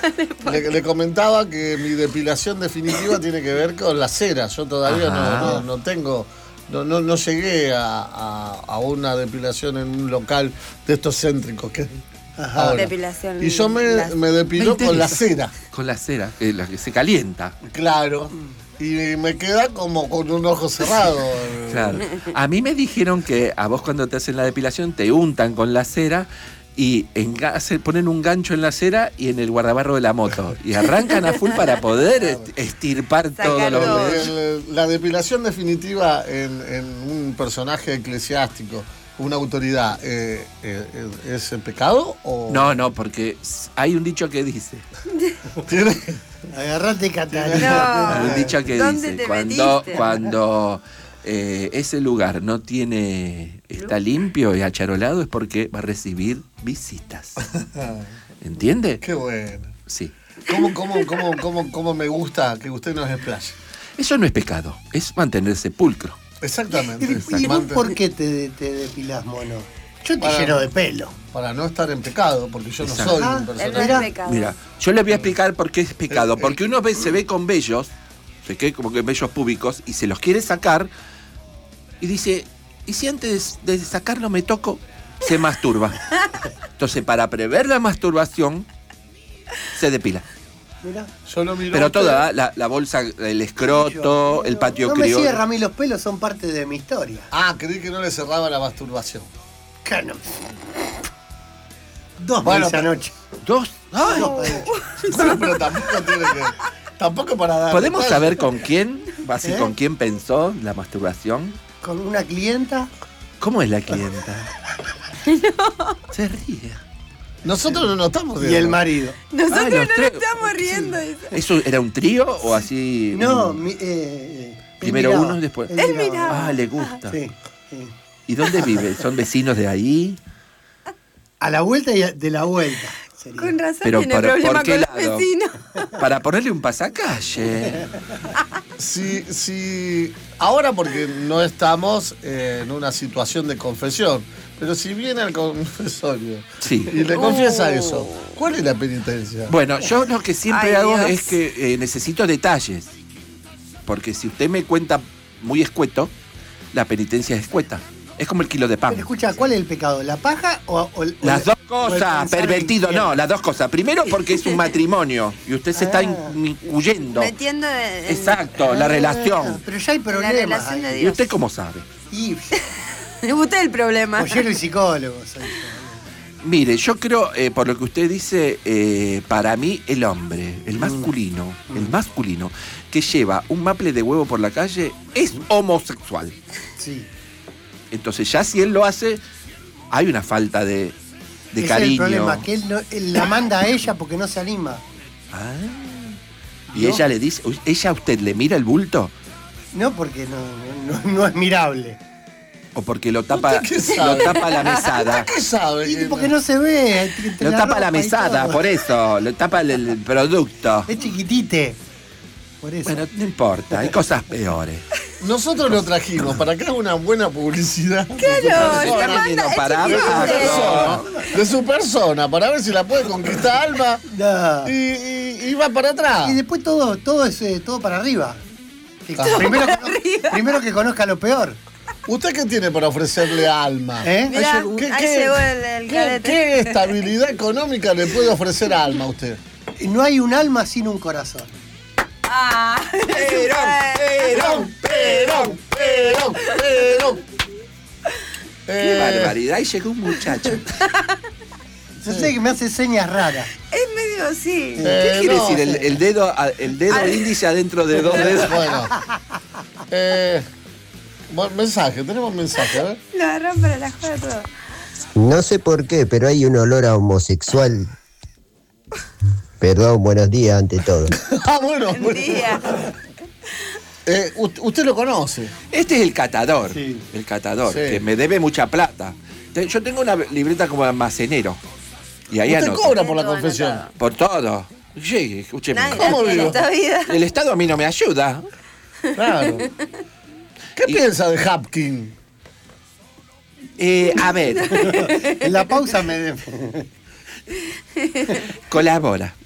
Le comentaba que mi depilación definitiva tiene que ver con la cera. Yo todavía no tengo... No llegué a una depilación en un local de estos céntricos que depilación. Y yo me depilo con la cera. Con la cera, la que se calienta. Claro. Y me queda como con un ojo cerrado. Claro. A mí me dijeron que a vos cuando te hacen la depilación te untan con la cera y ponen un gancho en la cera y en el guardabarro de la moto. Y arrancan a full para poder estirpar todos los vellos. La depilación definitiva en un personaje eclesiástico, una autoridad, ¿es pecado? O... No, porque hay un dicho que dice. ¿Tiene? Agarrate, Catalina. Hay un dicho que dice, cuando ese lugar no está limpio y acharolado es porque va a recibir visitas. ¿Entiende? Qué bueno. Sí. ¿Cómo me gusta que usted nos explaye? Eso no es pecado, es mantenerse pulcro. Exactamente. ¿Y vos por qué te depilás, mono? Yo te lleno de pelo. Para no estar en pecado, porque yo Exacto. no soy un personaje. Mira, yo les voy a explicar por qué es pecado. Porque uno se ve con vellos, como que vellos púbicos, y se los quiere sacar, y dice, ¿y si antes de sacarlo me toco? Se masturba. Entonces, para prever la masturbación, se depila. Mirá. Yo lo miro. Pero toda la bolsa, el escroto, el patio criollo. No me cierra, a mí los pelos son parte de mi historia. Creí que no le cerraba la masturbación. ¿Qué no? Dos veces anoche. ¿Dos? ¡Ay! Bueno, pero tampoco tiene que... Tampoco para dar... ¿Podemos saber con quién? ¿Con quién pensó la masturbación? ¿Con una clienta? ¿Cómo es la clienta? No. Se ríe. Nosotros no nos estamos riendo. Y el marido. Nosotros no nos estamos riendo. ¿Eso era un trío o así? No, primero uno y después. Él miraba. Le gusta. Sí. ¿Y dónde vive? ¿Son vecinos de ahí? A la vuelta y de la vuelta. Sería. Con razón Pero tiene problema ¿por qué con lado? los vecinos. Para ponerle un pasacalle. Sí, ahora porque no estamos en una situación de confesión, pero si viene al confesorio y le confiesa eso, ¿cuál es la penitencia? Bueno, yo lo que siempre hago Dios. es que necesito detalles. Porque si usted me cuenta muy escueto, la penitencia es escueta. Es como el kilo de pan. Pero escucha, ¿cuál es el pecado? ¿La paja o Las dos o el cosas, pensar pervertido, en no, las dos cosas. Primero porque es un matrimonio y usted se está incluyendo. Metiendo Exacto, la relación. Pero ya hay problemas. relación de ahí. ¿Y usted cómo sabe? Y usted el problema. Pollero y psicólogo soy yo. Mire, yo creo, por lo que usted dice, para mí el hombre, el masculino, que lleva un maple de huevo por la calle, es homosexual. Sí. Entonces ya si él lo hace, hay una falta de Ese cariño. es el problema, que él la manda a ella porque no se anima. Y ¿No? ella le dice, ¿ella a usted le mira el bulto? No, porque no es mirable. ¿O porque lo tapa sabe? la mesada? ¿Qué sabe? Y porque no se ve. entre Lo tapa la ropa y mesada, todo. por eso. Lo tapa el producto. Es chiquitite. Por eso. Bueno, no importa, hay cosas peores. Nosotros lo trajimos para que haga una buena publicidad Claro, Está te manda viniendo para ese abajo. de su persona, para ver si la puede conquistar Alma No. y va para atrás. Y después todo es todo para arriba. Primero que conozca lo peor. ¿Usted qué tiene para ofrecerle a Alma? Mirá, ¿Qué- ahí qué- llegó el ¿Qué, cadete. qué estabilidad económica le puede ofrecer a Alma a usted? No hay un alma sin un corazón. Perón. Qué barbaridad. Y llegó un muchacho. Yo sé que me hace señas raras. Es medio así. ¿Qué quiere no, decir? El dedo índice adentro de dos dedos. Bueno, mensaje, tenemos mensaje, a ver. Lo agarran para la joda todo. No sé por qué, pero hay un olor a homosexual. Perdón, buenos días ante todo. Bueno. Un día. Usted lo conoce. Este es el catador. Sí. El catador, Sí. que me debe mucha plata. Yo tengo una libreta como almacenero. Y ahí Usted anoto. cobra por la Todo confesión. anotado. Por todo. Sí, escúcheme. Nadie ¿Cómo la tiene digo? esta vida. El Estado a mí no me ayuda. Claro. ¿Qué piensa de Hapkin? A ver, En la pausa me... colabora.